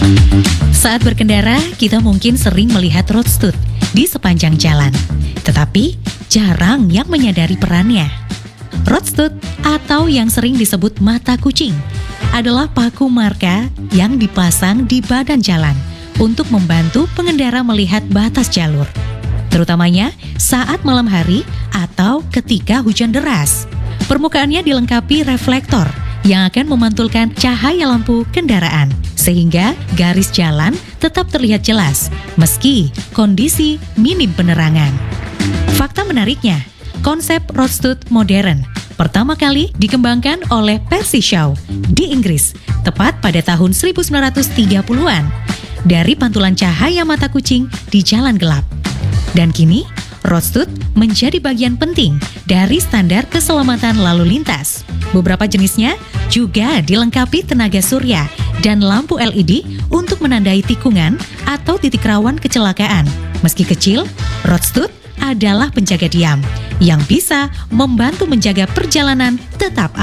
Saat berkendara, kita mungkin sering melihat road stud di sepanjang jalan, tetapi jarang yang menyadari perannya. Road stud atau yang sering disebut mata kucing adalah paku marka yang dipasang di badan jalan untuk membantu pengendara melihat batas jalur, terutamanya saat malam hari atau ketika hujan deras. Permukaannya dilengkapi reflektor yang akan memantulkan cahaya lampu kendaraan, sehingga garis jalan tetap terlihat jelas meski kondisi minim penerangan. Fakta menariknya, konsep road stud modern pertama kali dikembangkan oleh Percy Shaw di Inggris, tepat pada tahun 1930-an, dari pantulan cahaya mata kucing di jalan gelap. Dan kini, road stud menjadi bagian penting dari standar keselamatan lalu lintas. Beberapa jenisnya juga dilengkapi tenaga surya dan lampu LED untuk menandai tikungan atau titik rawan kecelakaan. Meski kecil, road stud adalah penjaga diam yang bisa membantu menjaga perjalanan tetap aman.